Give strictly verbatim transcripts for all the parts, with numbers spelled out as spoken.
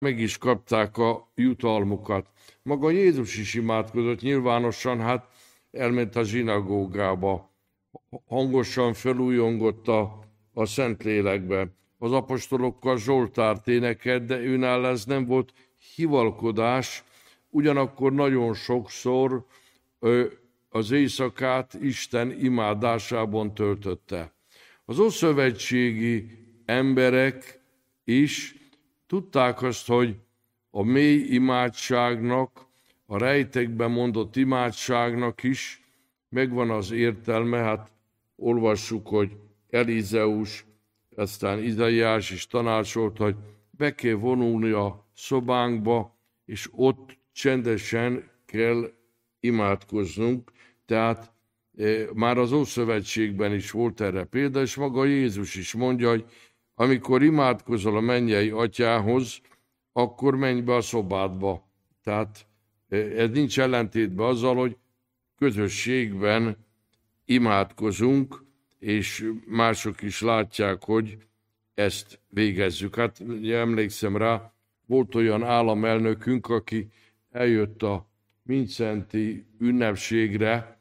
meg is kapták a jutalmukat. Maga Jézus is imádkozott nyilvánosan, hát elment a zsinagógába. Hangosan felújongott a, a Szentlélekbe. Az apostolokkal Zsoltárt énekelt, de őnál ez nem volt hivalkodás, ugyanakkor nagyon sokszor ö, az éjszakát Isten imádásában töltötte. Az ószövetségi emberek is tudták azt, hogy a mély imádságnak, a rejtekben mondott imádságnak is megvan az értelme. Hát olvassuk, hogy Elizeus, aztán Izaiás is tanácsolt, hogy be kell vonulni a szobánkba, és ott csendesen kell imádkoznunk. Tehát e, már az Ószövetségben is volt erre példa, és maga Jézus is mondja, hogy amikor imádkozol a mennyei atyához, akkor menj be a szobádba. Tehát ez nincs ellentétben azzal, hogy közösségben imádkozunk, és mások is látják, hogy ezt végezzük. Hát ugye emlékszem rá, volt olyan államelnökünk, aki eljött a Mindszenti ünnepségre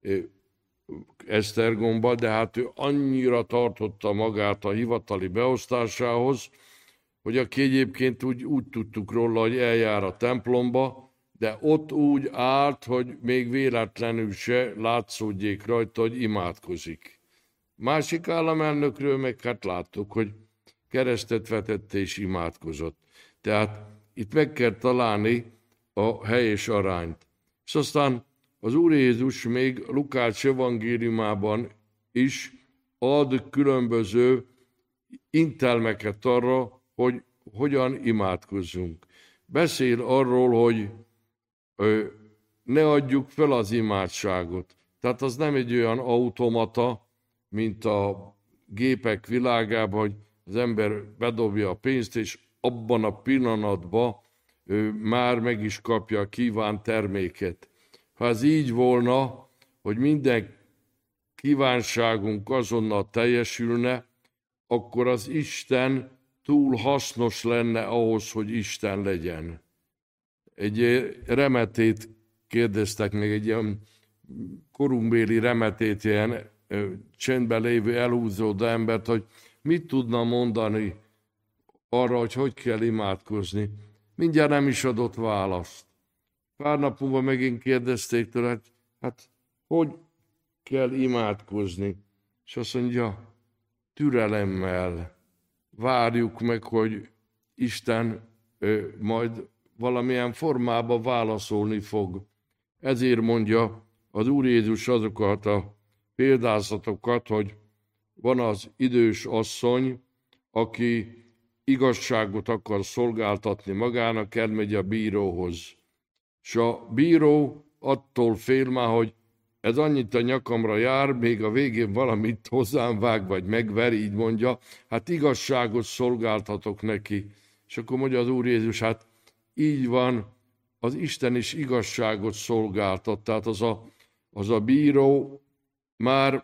Esztergomba, de hát ő annyira tartotta magát a hivatali beosztásához, hogy aki egyébként úgy, úgy tudtuk róla, hogy eljár a templomba, de ott úgy állt, hogy még véletlenül se látszódjék rajta, hogy imádkozik. Másik államelnökről meg hát láttuk, hogy keresztet vetett és imádkozott. Tehát itt meg kell találni a helyes arányt. És aztán az Úr Jézus még Lukács evangéliumában is ad különböző intelmeket arra, hogy hogyan imádkozzunk. Beszél arról, hogy ne adjuk fel az imádságot. Tehát az nem egy olyan automata, mint a gépek világában, hogy az ember bedobja a pénzt, és abban a pillanatban ő már meg is kapja a kívánt terméket. Ha ez így volna, hogy minden kívánságunk azonnal teljesülne, akkor az Isten túl hasznos lenne ahhoz, hogy Isten legyen. Egy remetét kérdeztek meg, egy ilyen korunkbéli remetét, ilyen csendben lévő elhúzódó embert, hogy mit tudna mondani arra, hogy hogy kell imádkozni. Mindjárt nem is adott választ. Pár nap múlva megint kérdezték tőle, hát, hát hogy kell imádkozni? És azt mondja, türelemmel várjuk meg, hogy Isten ö, majd valamilyen formában válaszolni fog. Ezért mondja az Úr Jézus azokat a példázatokat, hogy van az idős asszony, aki igazságot akar szolgáltatni magának, elmegy a bíróhoz. És a bíró attól fél már, hogy ez annyit a nyakamra jár, még a végén valamit hozzám vág, vagy megver, így mondja, hát igazságot szolgáltatok neki. És akkor mondja az Úr Jézus, hát így van, az Isten is igazságot szolgáltat. Tehát az a, az a bíró már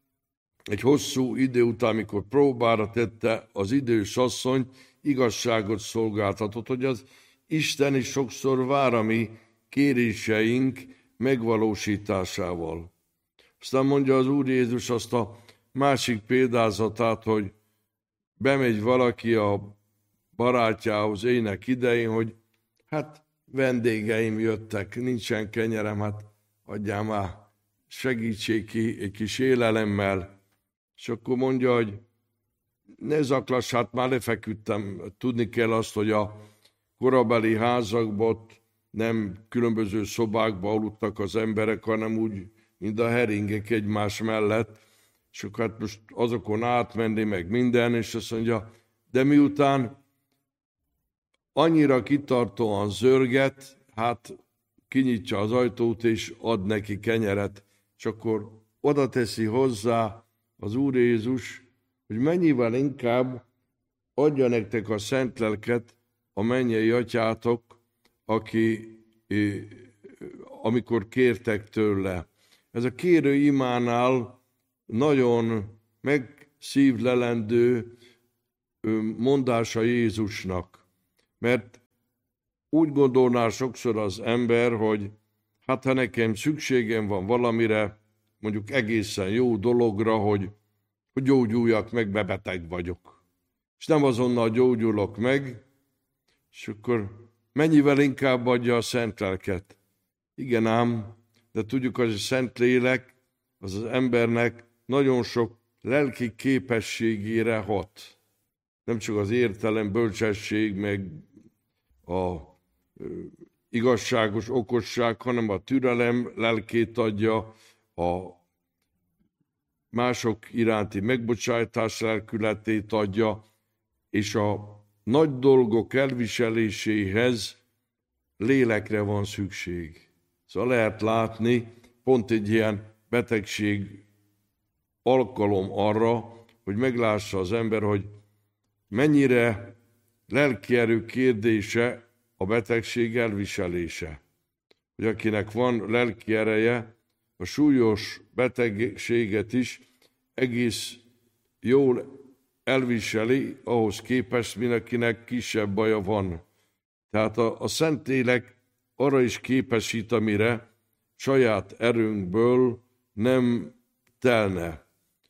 egy hosszú idő után, amikor próbára tette az idős asszony, igazságot szolgáltatott, hogy az Isten is sokszor vár a mi kéréseink megvalósításával. Aztán mondja az Úr Jézus azt a másik példázatát, hogy bemegy valaki a barátjához ének idején, hogy hát vendégeim jöttek, nincsen kenyerem, hát adjál már, segítsék ki egy kis élelemmel. És akkor mondja, hogy ne zaklass, hát már lefeküdtem. Tudni kell azt, hogy a korabeli házakban nem különböző szobákba aludtak az emberek, hanem úgy, mint a heringek egymás mellett. És akkor hát most azokon átmenni, meg minden, és azt mondja, de miután annyira kitartóan zörget, hát kinyitja az ajtót, és ad neki kenyeret, és akkor oda teszi hozzá az Úr Jézus, hogy mennyivel inkább adja nektek a szent lelket a mennyei atyátok, aki, amikor kértek tőle. Ez a kérő imánál nagyon megszívlelendő mondása Jézusnak. Mert úgy gondolná sokszor az ember, hogy hát ha nekem szükségem van valamire, mondjuk egészen jó dologra, hogy, hogy gyógyuljak meg, mert beteg vagyok. És nem azonnal gyógyulok meg, és akkor mennyivel inkább adja a szent lelket. Igen ám, de tudjuk, hogy a szent lélek az az embernek nagyon sok lelki képességére hat. Nem csak az értelem, bölcsesség, meg a igazságos okosság, hanem a türelem lelkét adja, a mások iránti megbocsátás lelkületét adja, és a nagy dolgok elviseléséhez lélekre van szükség. Szóval lehet látni, pont egy ilyen betegség alkalom arra, hogy meglássa az ember, hogy mennyire lelkierő kérdése a betegség elviselése. Hogy akinek van lelki ereje, a súlyos betegséget is egész jól elviseli, ahhoz képest, mint akinek kisebb baja van. Tehát a, a Szentlélek arra is képesít, amire saját erőnkből nem telne.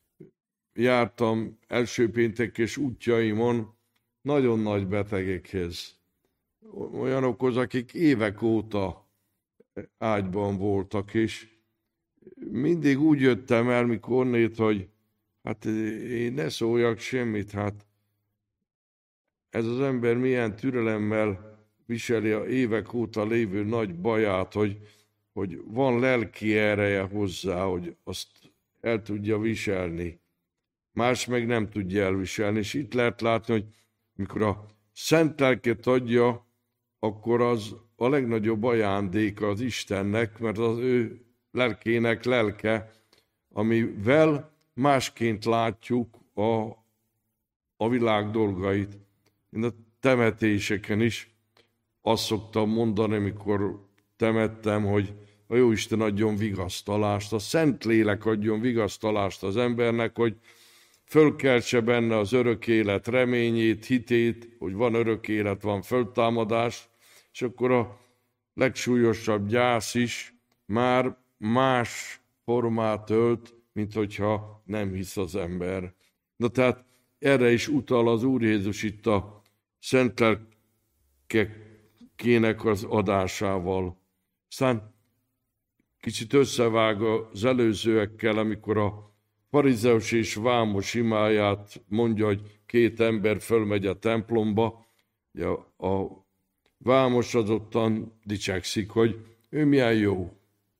Jártam első péntekes útjaimon nagyon nagy betegekhez. Olyanokhoz, akik évek óta ágyban voltak, és mindig úgy jöttem el, mikor onnét, hogy hát én ne szóljak semmit, hát ez az ember milyen türelemmel viseli a évek óta lévő nagy baját, hogy, hogy van lelki ereje hozzá, hogy azt el tudja viselni. Más meg nem tudja elviselni, és itt lehet látni, hogy mikor a szent lelket adja, akkor az a legnagyobb ajándéka az Istennek, mert az ő lelkének lelke, amivel másként látjuk a, a világ dolgait. Én a temetéseken is azt szoktam mondani, amikor temettem, hogy a Jóisten adjon vigasztalást, a Szentlélek adjon vigasztalást az embernek, hogy fölkeltse benne az örök élet reményét, hitét, hogy van örök élet, van föltámadás, és akkor a legsúlyosabb gyász is már más formát ölt, mint hogyha nem hisz az ember. Na tehát erre is utal az Úr Jézus itt a szent lelkekének az adásával. Aztán kicsit összevág az előzőekkel, amikor a farizeus és vámos imáját mondja, hogy két ember fölmegy a templomba, a vámos azottan dicsekszik, hogy ő milyen jó.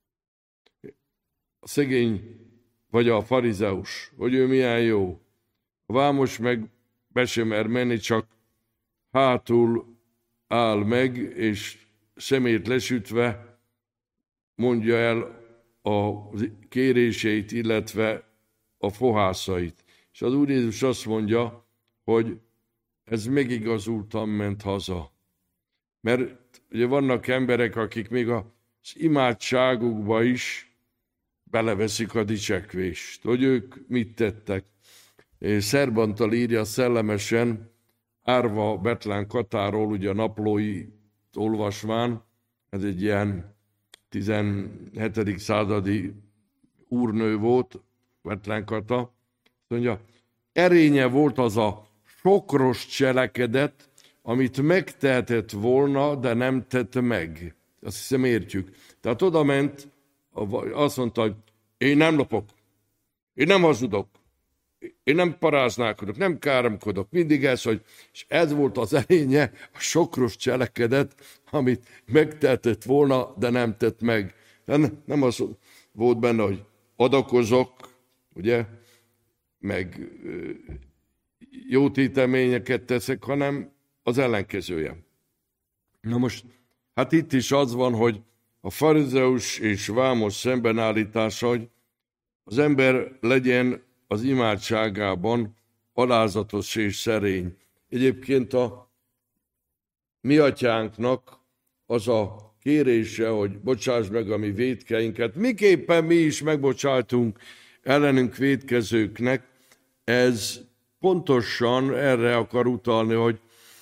A szegény vagy a farizeus, hogy ő milyen jó. A vámos meg be sem mer menni, csak hátul áll meg, és szemét lesütve mondja el a kéréseit, illetve a fohászait. És az Úr Jézus azt mondja, hogy ez megigazultan ment haza. Mert ugye vannak emberek, akik még az imádságukba is beleveszik a dicsekvést, hogy ők mit tettek. Szerbantal írja szellemesen, árva Betlen Katáról, ugye a naplóit olvasván, ez egy ilyen tizenhetedik századi úrnő volt, Betlen Kata, mondja, erénye volt az a sokros cselekedet, amit megtehetett volna, de nem tett meg. Azt hiszem értjük. Tehát oda ment, azt mondta, hogy én nem lopok, én nem hazudok, én nem paráználkodok, nem káromkodok, mindig ez, hogy és ez volt az erénye, a sokros cselekedet, amit megtehetett volna, de nem tett meg. De nem az volt benne, hogy adakozok, ugye, meg jó téteményeket teszek, hanem az ellenkezője. Na most, hát itt is az van, hogy a farizeus és vámos szembenállítása, hogy az ember legyen az imádságában alázatos és szerény. Egyébként a mi atyánknak az a kérése, hogy bocsáss meg a mi vétkeinket, miképpen mi is megbocsájtunk ellenünk vétkezőknek, ez pontosan erre akar utalni, hogy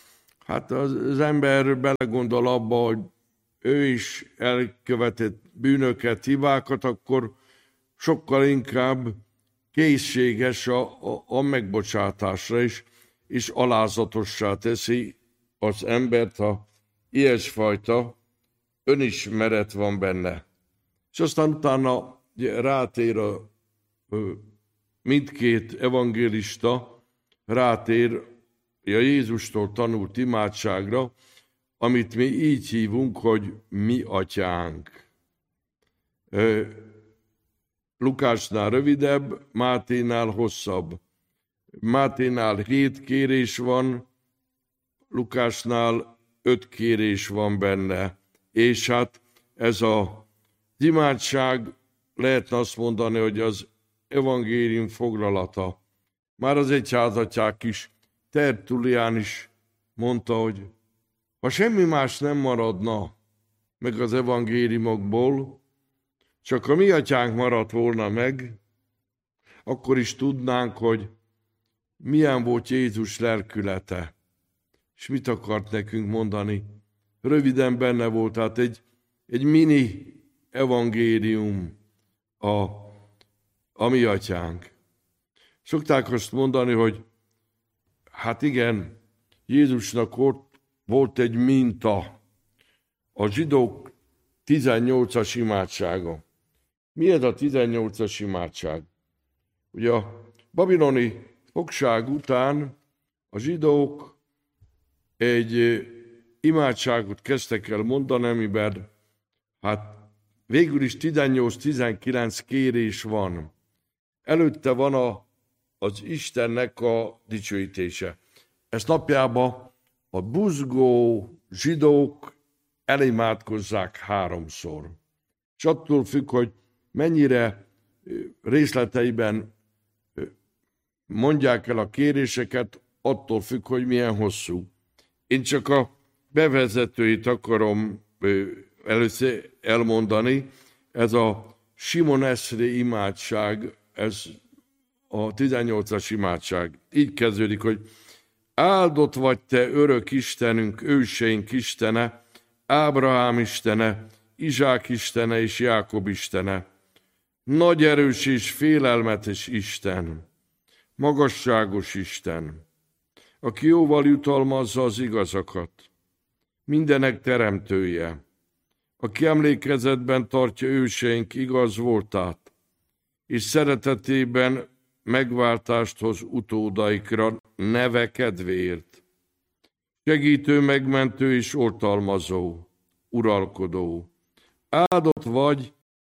hát az, az ember belegondol abba, hogy ő is elkövetett bűnöket, hibákat, akkor sokkal inkább készséges a, a, a megbocsátásra is, és alázatossá teszi az embert, ha ilyesfajta önismeret van benne. És aztán utána rátér a, mindkét evangélista, rátér a Jézustól tanult imádságra, amit mi így hívunk, hogy mi atyánk. Lukásnál rövidebb, Máténál hosszabb. Máténál hét kérés van, Lukásnál öt kérés van benne. És hát ez a imádság, lehetne azt mondani, hogy az evangélium foglalata. Már az egyházatyák is, Tertullián is mondta, hogy ha semmi más nem maradna meg az evangéliumokból, csak a mi atyánk maradt volna meg, akkor is tudnánk, hogy milyen volt Jézus lelkülete, és mit akart nekünk mondani. Röviden benne volt, tehát egy, egy mini evangélium a, a mi atyánk. Szokták azt mondani, hogy hát igen, Jézusnak ott volt egy minta, a zsidók tizennyolcas imádsága. Mi ez a tizennyolcas imádság? Ugye a babiloni fogság után a zsidók egy imádságot kezdtek el mondani, amiben hát végül is tizennyolc-tizenkilenc kérés van. Előtte van a, az Istennek a dicsőítése. Ezt napjában a buzgó zsidók elimádkozzák háromszor. És attól függ, hogy mennyire részleteiben mondják el a kéréseket, attól függ, hogy milyen hosszú. Én csak a bevezetőit akarom először elmondani. Ez a Simon Eszré imádság, ez a tizennyolcas imádság. Így kezdődik, hogy áldott vagy te, örök Istenünk, őseink Istene, Ábrahám Istene, Izsák Istene és Jákob Istene. Nagy erős és félelmetes Isten, magasságos Isten, aki jóval jutalmazza az igazakat, mindenek teremtője, aki emlékezetben tartja őseink igaz voltát, és szeretetében megváltást hoz utódaikra neve kedvéért. Segítő, megmentő és oltalmazó, uralkodó. Áldott vagy,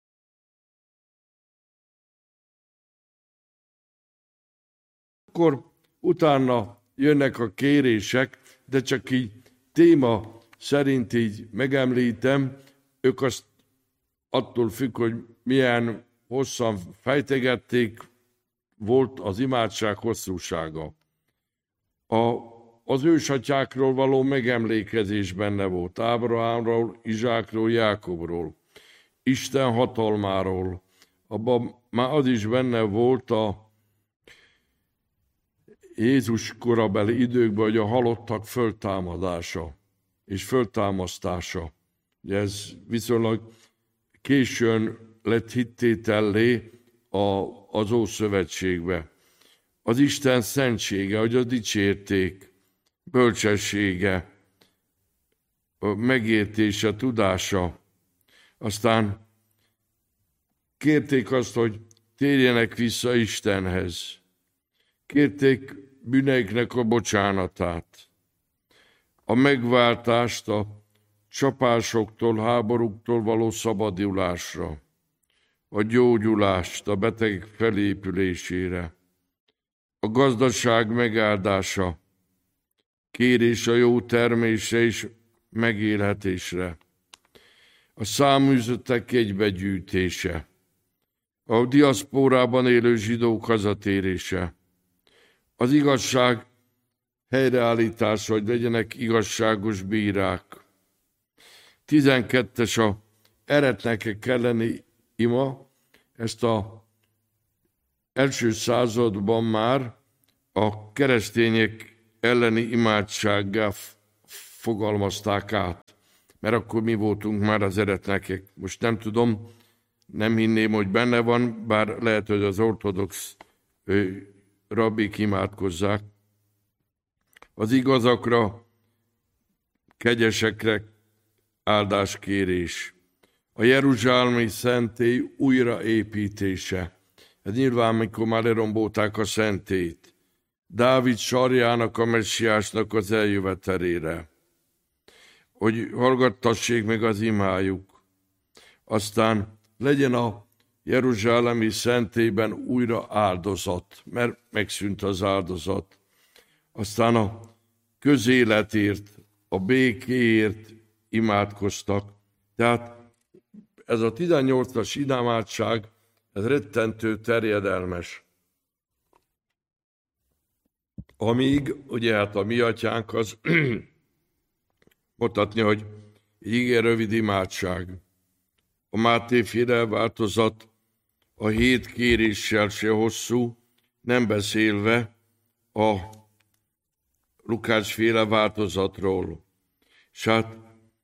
akkor utána jönnek a kérések, de csak így téma szerint így megemlítem, ők azt attól függ, hogy milyen hosszan fejtegették, volt az imádság hosszúsága. A, az ősatyákról való megemlékezés benne volt, Ábrahámról, Izsákról, Jákobról, Isten hatalmáról. Abban már az is benne volt a Jézus korabeli időkben, hogy a halottak föltámadása és föltámasztása. Ez viszonylag későn lett hittétellé az Ószövetségbe. Az Isten szentsége, hogy a dicsérték, bölcsessége, a megértése, tudása. Aztán kérték azt, hogy térjenek vissza Istenhez. Kérték bűneiknek a bocsánatát, a megváltást a csapásoktól, háborúktól való szabadulásra, a gyógyulást a betegek felépülésére, a gazdaság megáldása, kérés a jó termésre és megélhetésre, a száműzetek egybegyűjtése, a diaszpórában élő zsidók hazatérése, az igazság helyreállítása, hogy legyenek igazságos bírák. tizenkettes a eretnekek elleni ima, ezt a első században már a keresztények elleni imádsággá fogalmazták át. Mert akkor mi voltunk már az eretnekek. Most nem tudom, nem hinném, hogy benne van, bár lehet, hogy az ortodox rabbik imádkozzák. Az igazakra, kegyesekre áldáskérés. A jeruzsálemi szentély újraépítése. Ez nyilván, mikor már lerombolták a szentélyt. Dávid sarjának, a messiásnak az eljövetelére. Hogy hallgattassék meg az imájuk. Aztán legyen a jeruzsálemi szentélyben újra áldozat, mert megszűnt az áldozat. Aztán a közéletért, a békéért imádkoztak. Tehát ez a tizennyolcas imádság, ez rettentő terjedelmes. Amíg, ugye hát a mi atyánk az mutatni, hogy igen rövid imádság. A Máté-féle változat a hét kéréssel se hosszú, nem beszélve a Lukács-féle változatról. És hát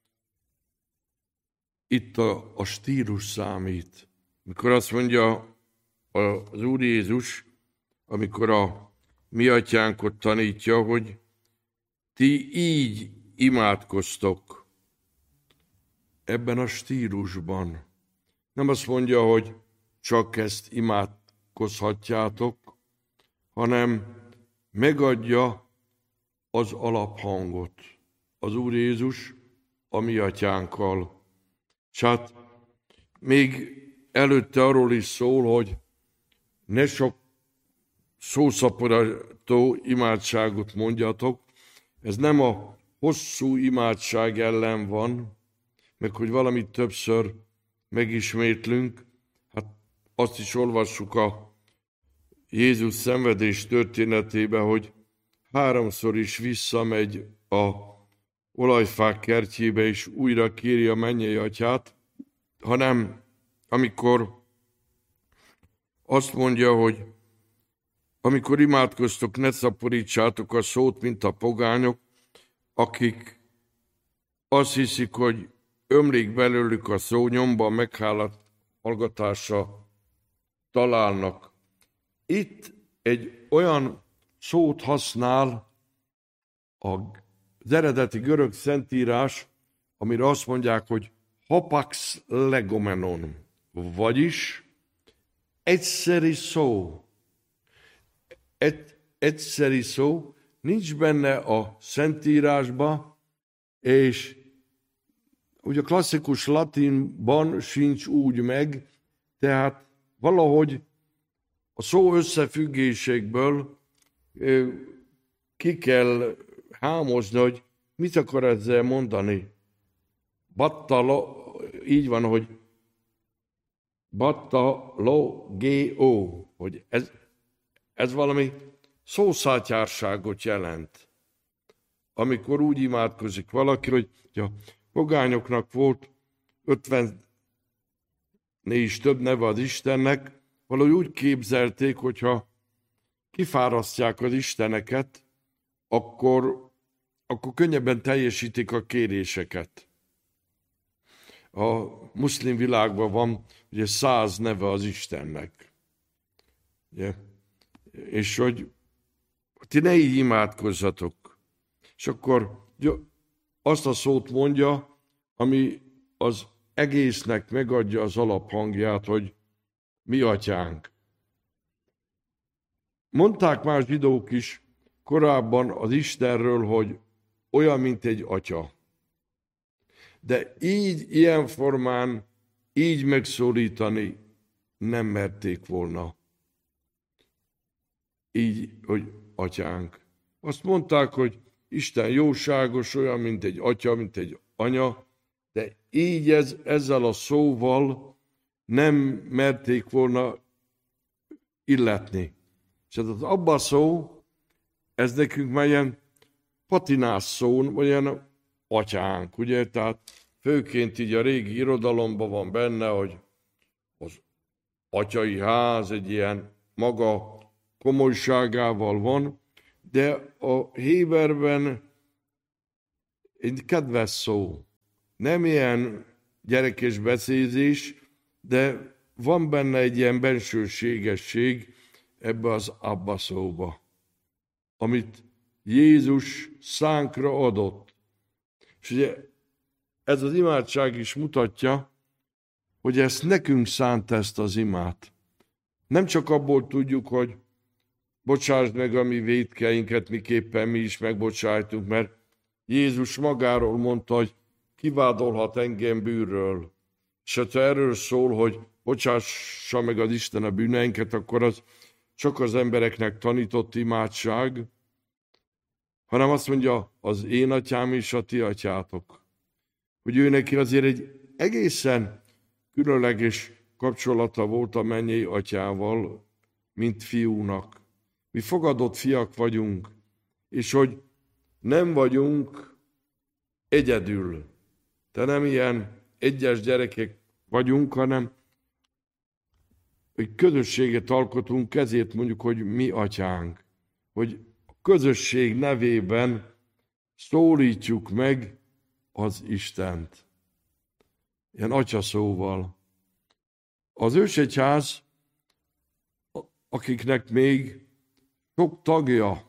itt a, a stílus számít. Mikor azt mondja az Úr Jézus, amikor a mi atyánkot tanítja, hogy ti így imádkoztok ebben a stílusban. Nem azt mondja, hogy csak ezt imádkozhatjátok, hanem megadja az alaphangot. Az Úr Jézus a mi atyánkkal. És hát még előtte arról is szól, hogy ne sok szószaporató imádságot mondjatok. Ez nem a hosszú imádság ellen van, meg hogy valamit többször megismétlünk. Hát azt is olvassuk a Jézus szenvedés történetébe, hogy háromszor is visszamegy a olajfák kertjébe, és újra kéri a mennyei atyát, hanem amikor azt mondja, hogy amikor imádkoztok, ne szaporítsátok a szót, mint a pogányok, akik azt hiszik, hogy ömlik belőlük a szó, nyomban meghallgatásra találnak. Itt egy olyan szót használ az eredeti görög szentírás, amire azt mondják, hogy hapax legomenon, vagyis egyszeri szó. Egy, egyszeri szó, nincs benne a szentírásban, és ugye a klasszikus latinban sincs úgy meg, tehát valahogy a szó összefüggésekből ki kell hámozni, hogy mit akar ezzel mondani. Battalo, így van, hogy battalogeo, hogy ez, ez valami szószátyárságot jelent. Amikor úgy imádkozik valaki, hogy a pogányoknak volt ötven és több neve az Istennek, valahogy úgy képzelték, hogyha kifárasztják az isteneket, akkor, akkor könnyebben teljesítik a kéréseket. A muszlim világban van ugye száz neve az Istennek. Ugye? És hogy ti ne így imádkozzatok. És akkor azt a szót mondja, ami az egésznek megadja az alaphangját, hogy mi atyánk. Mondták már zsidók is korábban az Istenről, hogy olyan, mint egy atya. De így, ilyen formán, így megszólítani nem merték volna. Így, hogy atyánk. Azt mondták, hogy Isten jóságos, olyan, mint egy atya, mint egy anya, de így ez, ezzel a szóval nem merték volna illetni. És ez az abba szó, ez nekünk már ilyen patinás szó, vagy ilyen atyánk, ugye? Tehát főként így a régi irodalomban van benne, hogy az atyai ház egy ilyen maga komolyságával van, de a héberben egy kedves szó. Nem ilyen gyerekes beszédés, de van benne egy ilyen bensőségesség ebbe az Abba szóba, amit Jézus szánkra adott. És ugye ez az imádság is mutatja, hogy ezt nekünk szánt ezt az imát. Nem csak abból tudjuk, hogy bocsásd meg a mi vétkeinket, miképpen mi is megbocsájtunk, mert Jézus magáról mondta, hogy kivádolhat engem bűnről. És ha erről szól, hogy bocsássa meg az Isten a bűneinket, akkor az csak az embereknek tanított imádság, hanem azt mondja, az én atyám és a ti atyátok. Hogy ő neki azért egy egészen különleges kapcsolata volt a mennyei atyával, mint fiúnak. Mi fogadott fiak vagyunk, és hogy nem vagyunk egyedül. De nem ilyen egyes gyerekek vagyunk, hanem hogy közösséget alkotunk, ezért mondjuk, hogy mi atyánk. Hogy a közösség nevében szólítjuk meg az Istent. Ilyen atyaszóval. Az ősegyház, akiknek még sok tagja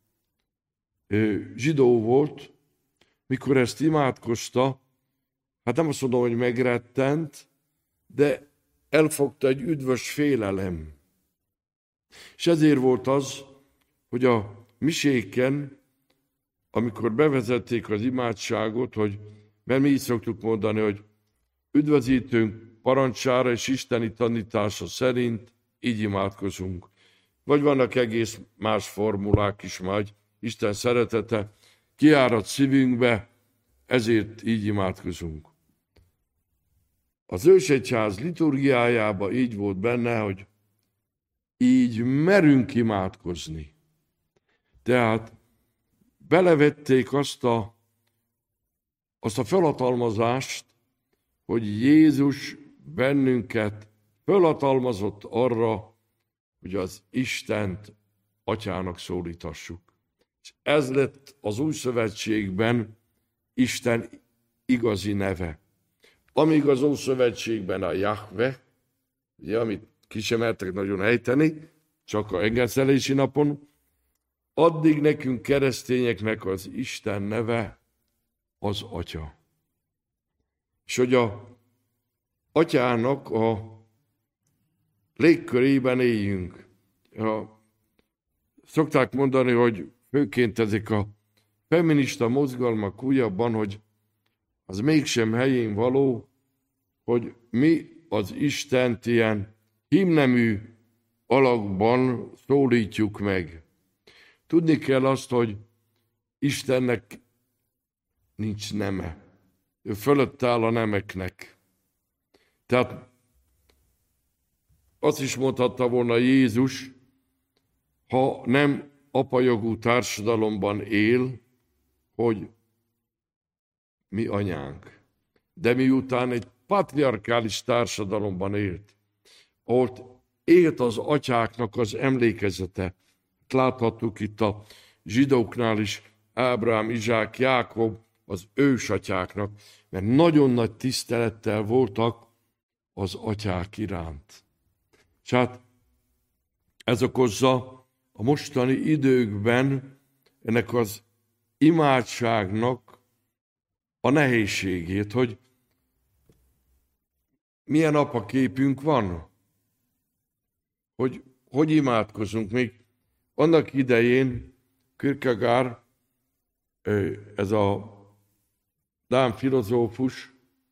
zsidó volt, mikor ezt imádkozta, hát nem azt mondom, hogy megrettent, de elfogta egy üdvös félelem. És ezért volt az, hogy a miséken, amikor bevezették az imádságot, hogy, mert mi így szoktuk mondani, hogy üdvözítünk parancsára és isteni tanítása szerint így imádkozunk. Vagy vannak egész más formulák is majd, Isten szeretete kiárad szívünkbe, ezért így imádkozunk. Az ősegyház liturgiájában így volt benne, hogy így merünk imádkozni. Tehát belevették azt a, azt a felhatalmazást, hogy Jézus bennünket felhatalmazott arra, hogy az Istent atyának szólítassuk. És ez lett az új szövetségben Isten igazi neve. Amíg az Ószövetségben szövetségben a Jahve, ugye, amit ki sem mertek nagyon ejteni, csak a engedszelési napon, addig nekünk keresztényeknek az Isten neve az Atya. És hogy a Atyának a légkörében éljünk. A, szokták mondani, hogy főként ezek a feminista mozgalmak újabban, hogy az mégsem helyén való, hogy mi az Istent ilyen hímnemű alakban szólítjuk meg. Tudni kell azt, hogy Istennek nincs neme. Ő fölött áll a nemeknek. Tehát azt is mondhatta volna Jézus, ha nem apajogú társadalomban él, hogy mi anyánk. De miután egy patriarkális társadalomban élt, ott élt az atyáknak az emlékezete. Láthattuk itt a zsidóknál is, Ábrahám, Izsák, Jákob, az ősatyáknak, mert nagyon nagy tisztelettel voltak az atyák iránt. És hát ez okozza a mostani időkben ennek az imádságnak a nehézségét, hogy milyen apaképünk van, hogy hogy imádkozunk. Még annak idején Kierkegaard, ez a dán filozófus,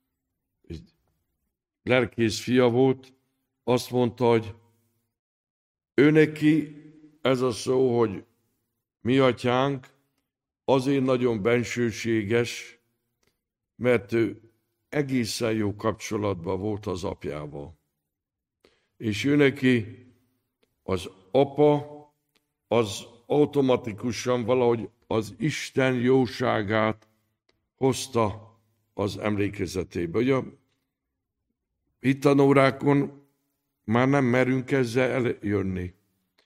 lelkész fia volt, azt mondta, hogy ő neki ez a szó, hogy mi atyánk, azért nagyon bensőséges, mert ő egészen jó kapcsolatban volt az apjával. És ő neki az apa, az automatikusan valahogy az Isten jóságát hozta az emlékezetébe. Ugye a hittanórákon már nem merünk ezzel eljönni.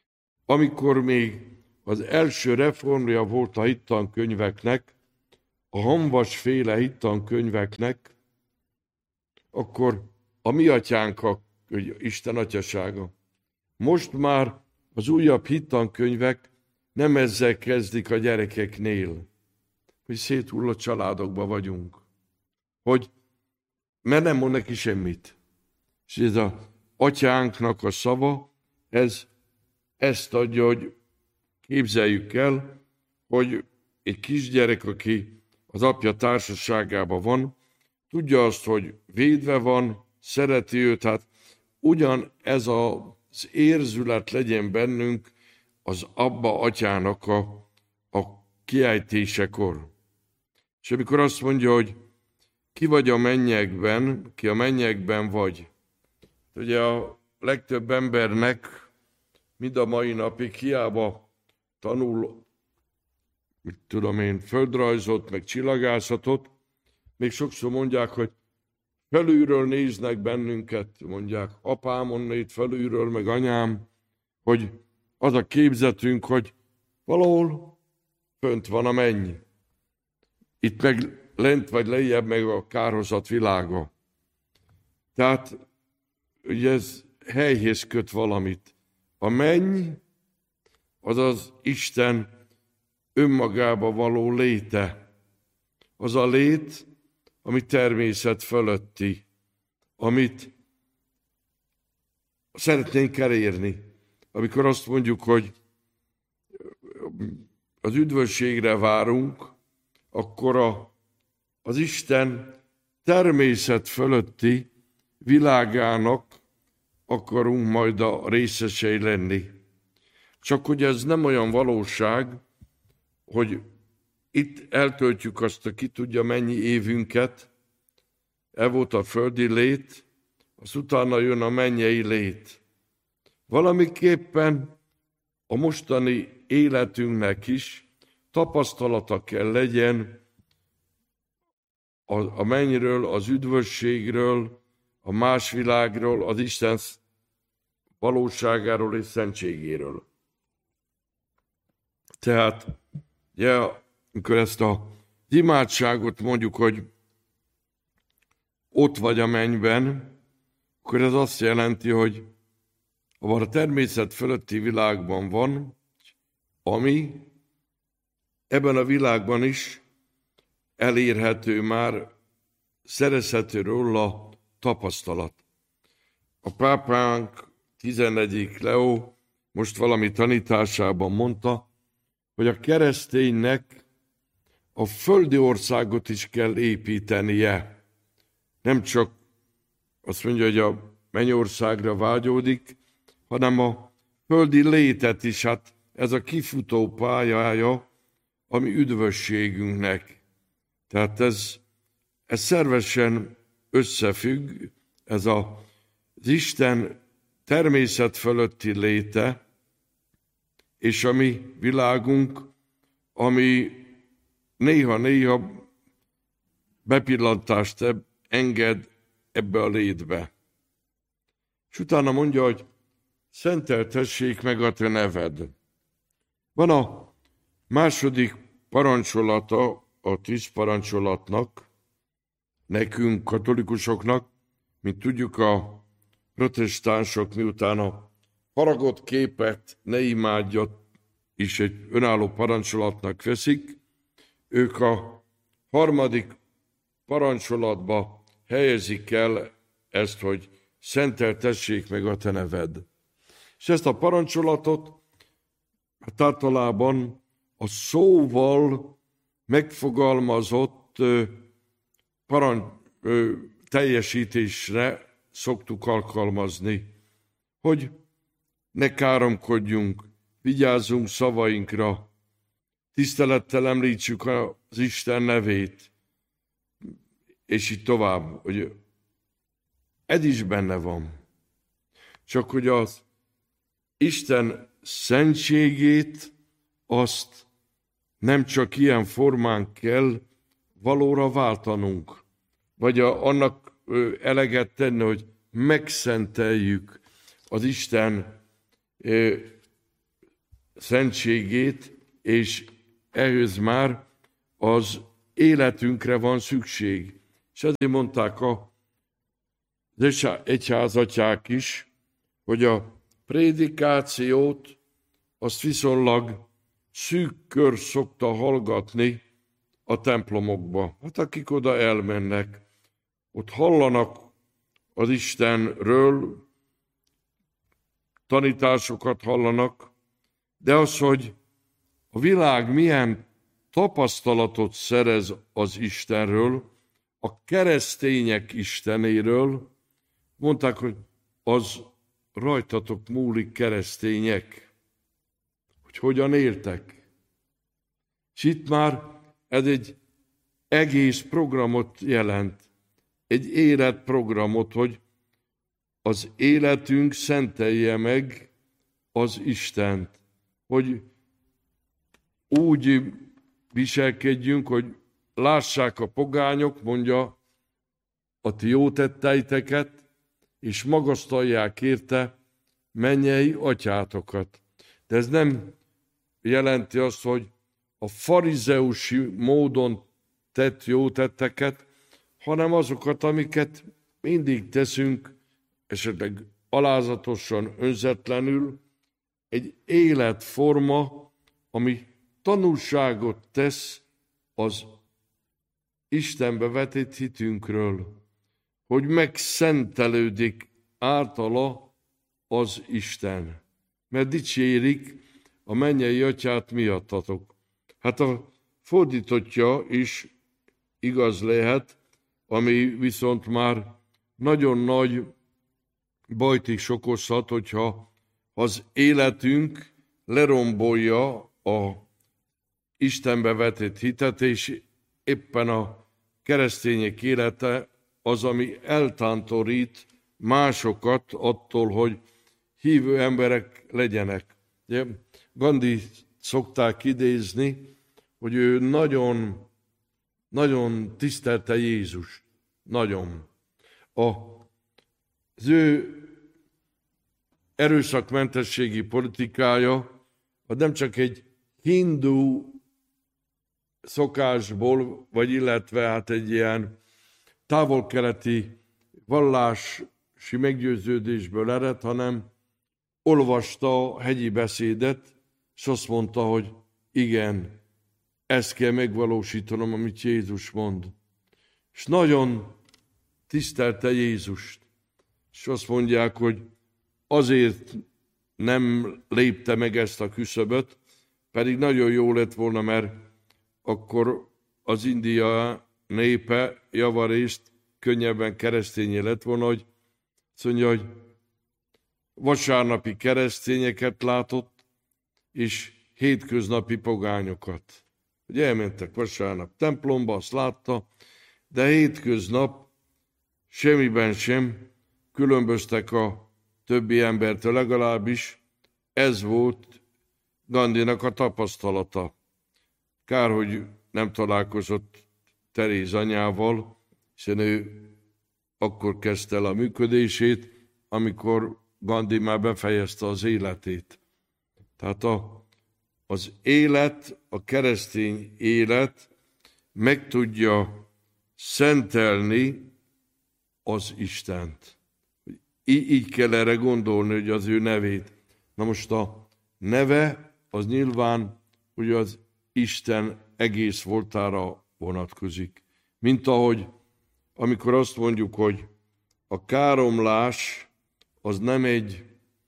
Amikor még az első reformja volt a hittankönyveknek, a hamvasféle hittankönyveknek, akkor a mi atyánk a Isten atyasága. Most már az újabb hittankönyvek nem ezzel kezdik a gyerekeknél, hogy széthullott családokban vagyunk, hogy mert nem mond neki semmit. És ez az atyánknak a szava, ez ezt adja, hogy képzeljük el, hogy egy kisgyerek, aki az apja társaságában van, tudja azt, hogy védve van, szereti őt, hát ugyan ez az érzület legyen bennünk az abba atyának a, a kiejtésekor. És amikor azt mondja, hogy ki vagy a mennyekben, ki a mennyekben vagy. Ugye a legtöbb embernek mind a mai napig hiába tanul, mit tudom én, földrajzot, meg csillagászatot, még sokszor mondják, hogy felülről néznek bennünket, mondják apám onnét felülről, meg anyám, hogy az a képzetünk, hogy valahol fönt van a menny. Itt meg lent vagy lejjebb meg a kárhozat világa. Tehát ugye ez helyhez köt valamit. A menny az az Isten önmagába való léte. Az a lét, ami természet fölötti, amit szeretnénk elérni. Amikor azt mondjuk, hogy az üdvösségre várunk, akkor a, az Isten természet fölötti világának akarunk majd a részesei lenni. Csak hogy ez nem olyan valóság, hogy itt eltöltjük azt a ki tudja mennyi évünket, e volt a földi lét, az utána jön a mennyei lét. Valamiképpen a mostani életünknek is tapasztalata kell legyen a, a mennyről, az üdvösségről, a más világról, az Isten valóságáról és szentségéről. Tehát, ugye, amikor ezt a imádságot mondjuk, hogy ott vagy a mennyben, akkor ez azt jelenti, hogy a természet fölötti világban van, ami ebben a világban is elérhető már, szerezhető róla tapasztalat. A pápánk tizennegyedik Leó most valami tanításában mondta, hogy a kereszténynek a földi országot is kell építenie. Nem csak azt mondja, hogy a mennyországra vágyódik, hanem a földi létet is, hát ez a kifutó pályája a mi üdvösségünknek. Tehát ez, ez szervesen összefügg, ez a, az Isten természet fölötti léte, és a mi világunk, ami néha-néha bepillantást enged ebbe a létbe. És utána mondja, hogy szenteltessék meg a te neved. Van a második parancsolata a tíz parancsolatnak, nekünk, katolikusoknak, mint tudjuk, a protestánsok miután a faragott képet ne imádja, is egy önálló parancsolatnak veszik, ők a harmadik parancsolatba helyezik el ezt, hogy szenteltessék meg a te neved. És ezt a parancsolatot hát általában a szóval megfogalmazott parancs, teljesítésre szoktuk alkalmazni, hogy ne káromkodjunk, vigyázzunk szavainkra, tisztelettel említsük az Isten nevét, és így tovább, hogy ez is benne van. Csak hogy az Isten szentségét, azt nem csak ilyen formán kell valóra váltanunk, vagy a, annak eleget tenni, hogy megszenteljük az Isten ö, szentségét, és ehhez már az életünkre van szükség. És ezért mondták a egyházatyák is, hogy a prédikációt azt viszonylag szűk kör szokta hallgatni a templomokba. Hát akik oda elmennek, ott hallanak az Istenről, tanításokat hallanak, de az, hogy a világ milyen tapasztalatot szerez az Istenről, a keresztények Istenéről, mondták, hogy az rajtatok múlik, keresztények, hogy hogyan éltek. És itt már ez egy egész programot jelent, egy életprogramot, hogy az életünk szentelje meg az Istent, hogy úgy viselkedjünk, hogy lássák a pogányok, mondja, a ti jó tetteiteket, és magasztalják érte mennyei atyátokat. De ez nem jelenti azt, hogy a farizeusi módon tett jó tetteket, hanem azokat, amiket mindig teszünk, esetleg alázatosan, önzetlenül, egy életforma, ami tanúságot tesz az Istenbe vetett hitünkről, hogy megszentelődik általa az Isten. Mert dicsérik a mennyei atyát miattatok. Hát a fordítottja is igaz lehet, ami viszont már nagyon nagy bajt is okozhat, hogyha az életünk lerombolja a Istenbe vetett hitet, és éppen a keresztények élete az, ami eltántorít másokat attól, hogy hívő emberek legyenek. Ugye, Gandhi szokták idézni, hogy ő nagyon, nagyon tisztelte Jézust. Nagyon. A, az ő erőszakmentességi politikája az nem csak egy hindu szokásból, vagy illetve hát egy ilyen távol-keleti vallási meggyőződésből ered, hanem olvasta a hegyi beszédet, és azt mondta, hogy igen, ezt kell megvalósítanom, amit Jézus mond. És nagyon tisztelte Jézust. És azt mondják, hogy azért nem lépte meg ezt a küszöböt, pedig nagyon jó lett volna, mert akkor az India népe javarészt könnyebben keresztényé lett volna, hogy azt mondja, hogy vasárnapi keresztényeket látott, és hétköznapi pogányokat. Ugye elmentek vasárnap templomba, azt látta, de hétköznap semmiben sem különböztek a többi embertől, legalábbis ez volt Gandinak a tapasztalata. Kár, hogy nem találkozott Teréz anyával, hiszen ő akkor kezdte el a működését, amikor Gandhi már befejezte az életét. Tehát a, az élet, a keresztény élet meg tudja szentelni az Istent. Így, így kell erre gondolni, hogy az ő nevét. Na most a neve az nyilván, hogy az Isten egész voltára vonatkozik. Mint ahogy, amikor azt mondjuk, hogy a káromlás az nem egy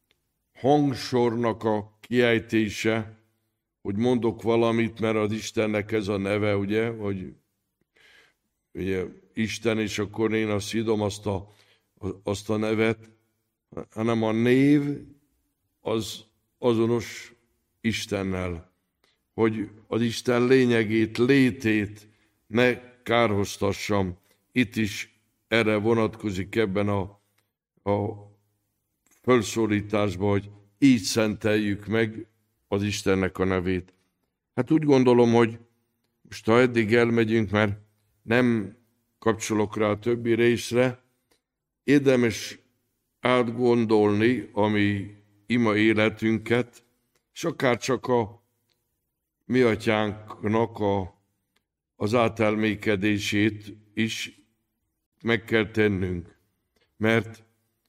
hangsornak a kiejtése, hogy mondok valamit, mert az Istennek ez a neve, ugye, hogy ugye, Isten, és akkor én azt hívom azt a, azt a nevet, hanem a név az azonos Istennel, hogy az Isten lényegét, létét ne kárhoztassam. Itt is erre vonatkozik ebben a, a felszólításban, hogy így szenteljük meg az Istennek a nevét. Hát úgy gondolom, hogy most ha eddig elmegyünk, mert nem kapcsolok rá a többi részre, érdemes átgondolni a mi ima életünket, és akár csak a mi atyánknak a, az átelmékedését is meg kell tennünk. Mert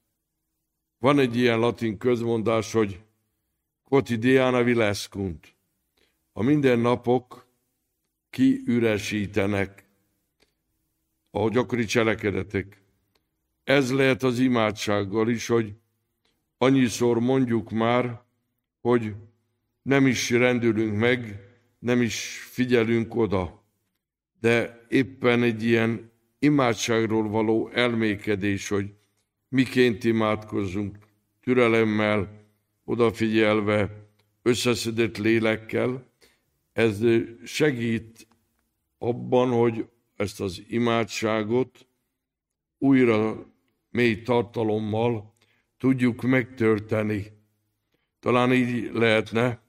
van egy ilyen latin közmondás, hogy quotidiana vilescunt. A mindennapok kiüresítenek, a gyakori cselekedetek. Ez lehet az imádsággal is, hogy annyiszor mondjuk már, hogy nem is rendülünk meg, nem is figyelünk oda. De éppen egy ilyen imádságról való elmékedés, hogy miként imádkozzunk, türelemmel, odafigyelve, összeszedett lélekkel, ez segít abban, hogy ezt az imádságot újra mély tartalommal tudjuk megtölteni. Talán így lehetne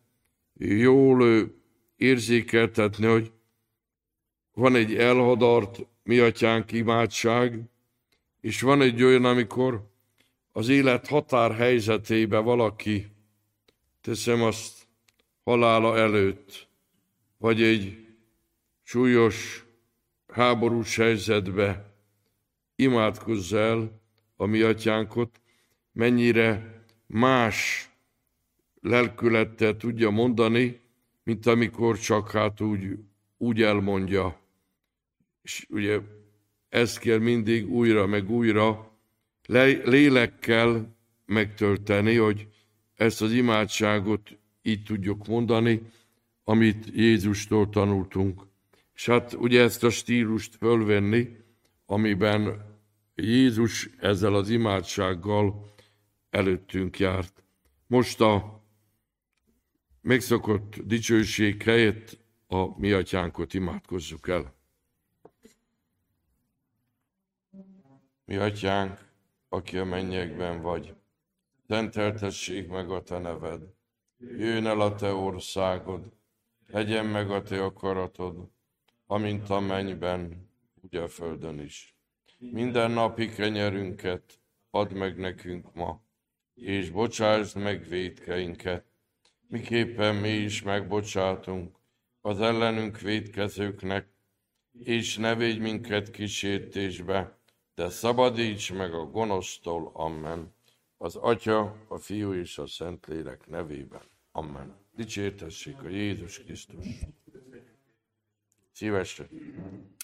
jól érzékeltetni, hogy van egy elhadart Mi Atyánk imádság, és van egy olyan, amikor az élet határhelyzetébe valaki, teszem azt, halála előtt, vagy egy súlyos háborús helyzetbe imádkozz el a Mi Atyánkot, mennyire más lelkülettel tudja mondani, mint amikor csak hát úgy, úgy elmondja. És ugye ezt kell mindig újra meg újra lélekkel megtölteni, hogy ezt az imádságot így tudjuk mondani, amit Jézustól tanultunk. És hát ugye ezt a stílust fölvenni, amiben Jézus ezzel az imádsággal előttünk járt. Most a megszokott dicsőség helyett a Mi Atyánkot imádkozzuk el. Mi Atyánk, aki a mennyekben vagy, szenteltessék meg a Te neved. Jöjjön el a Te országod, legyen meg a Te akaratod, amint a mennyben, úgy a földön is. Minden napi kenyerünket add meg nekünk ma, és bocsásd meg vétkeinket, miképpen mi is megbocsátunk az ellenünk vétkezőknek, és ne védj minket kísértésbe, de szabadíts meg a gonosztól, amen. Az Atya, a Fiú és a Szentlélek nevében, amen. Dicsértessék a Jézus Krisztus. Szívesen.